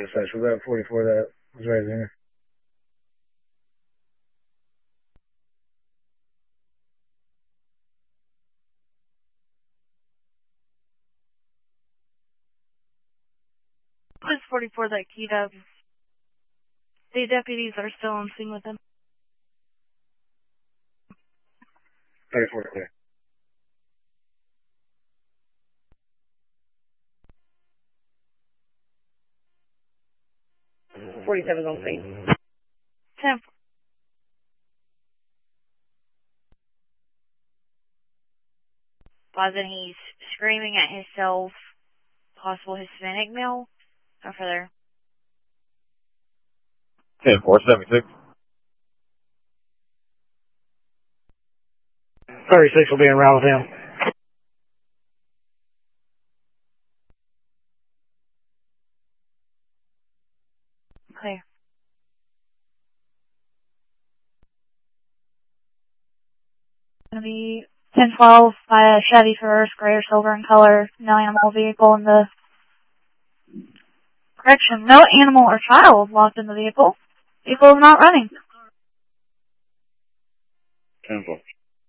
dispatch. Was that 44 that was raising her? Police 44 that keyed up. The deputies are still on scene with him. 34 clear. .47's on scene. 10. Wasn't he screaming at himself, possible Hispanic male? Go further. 10-4-76. 36 will be en route with him. Clear. Gonna be 1012 by a Chevy Traverse, gray or silver in color. No animal vehicle in the... Correction, no animal or child locked in the vehicle. Vehicle is not running. 10-4.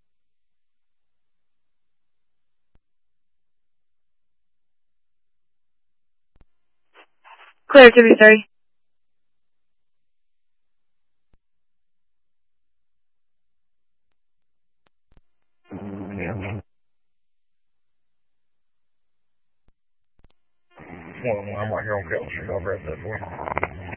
Clear, 2B30. I'm right here on Kelly Street. I'll grab that for you.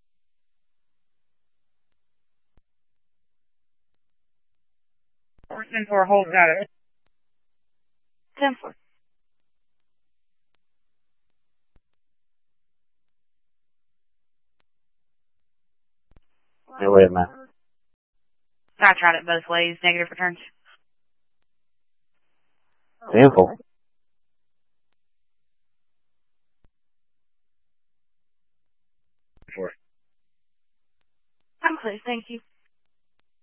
Horseman for a hold got it. 10-4. Go ahead, man. I tried it both ways. Negative returns. 10-4. I'm clear, thank you.